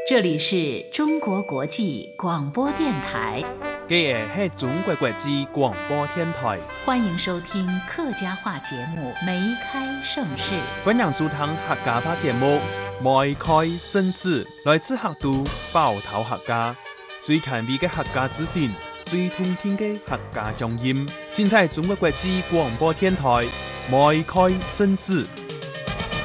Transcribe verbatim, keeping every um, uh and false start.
这里是中国国际广播电台， 这个是中国国际广播电台， 欢迎收听客家话节目《梅开盛世》。 欢迎收听客家话节目《梅开盛世》，来自客都包头客家，最前卫的客家资訊，最通聽的客家鄉音，盡在中國國際廣播電台《梅開盛世》。